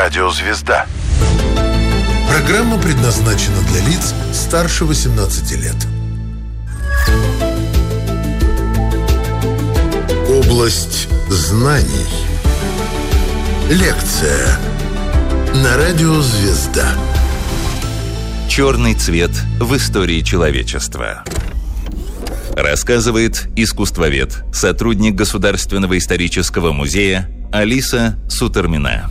Радио «Звезда». Программа предназначена для лиц старше 18 лет. Область знаний. Лекция на Радио «Звезда». Черный цвет в истории человечества. Рассказывает искусствовед, сотрудник Государственного исторического музея Алиса Сутормина.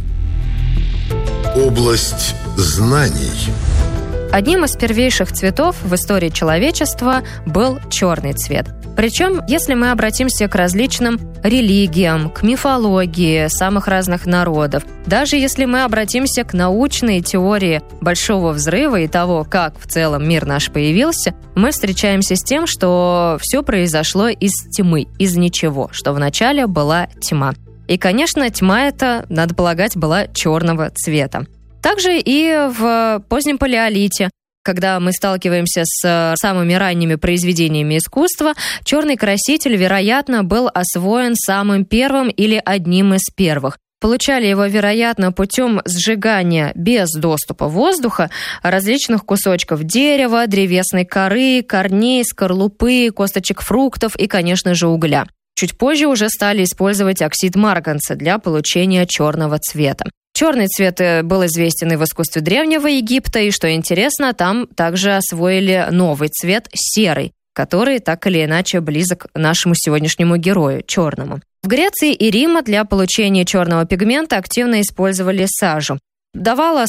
Область знаний. Одним из первейших цветов в истории человечества был черный цвет. Причем, если мы обратимся к различным религиям, к мифологии самых разных народов, даже если мы обратимся к научной теории Большого взрыва и того, как в целом мир наш появился, мы встречаемся с тем, что все произошло из тьмы, из ничего, что вначале была тьма. И, конечно, тьма эта, надо полагать, была черного цвета. Также и в позднем палеолите, когда мы сталкиваемся с самыми ранними произведениями искусства, черный краситель, вероятно, был освоен самым первым или одним из первых. Получали его, вероятно, путем сжигания без доступа воздуха различных кусочков дерева, древесной коры, корней, скорлупы, косточек фруктов и, конечно же, угля. Чуть позже уже стали использовать оксид марганца для получения черного цвета. Черный цвет был известен и в искусстве Древнего Египта, и, что интересно, там также освоили новый цвет – серый, который так или иначе близок нашему сегодняшнему герою – черному. В Греции и Риме для получения черного пигмента активно использовали сажу. Давала